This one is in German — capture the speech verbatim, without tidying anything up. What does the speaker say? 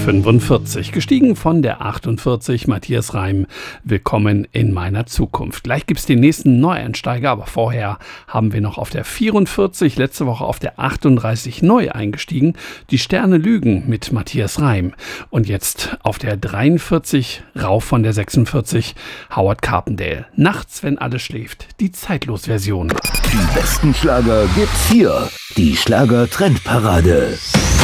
fünfundvierzig. Gestiegen von der achtundvierzig, Matthias Reim. Willkommen in meiner Zukunft. Gleich gibt es den nächsten Neueinsteiger, aber vorher haben wir noch auf der vierundvierzig, letzte Woche auf der achtunddreißig neu eingestiegen. Die Sterne lügen mit Matthias Reim. Und jetzt auf der dreiundvierzig, rauf von der sechsundvierzig, Howard Carpendale. Nachts, wenn alles schläft, die Zeitlos-Version. Die besten Schlager gibt's hier. Die Schlager-Trendparade.